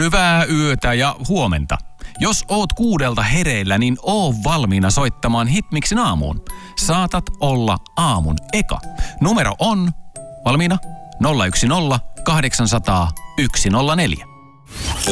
Hyvää yötä ja huomenta. Jos oot 6 hereillä, niin oo valmiina soittamaan Hitmixin aamuun. Saatat olla aamun eka. Numero on valmiina 010 800 104.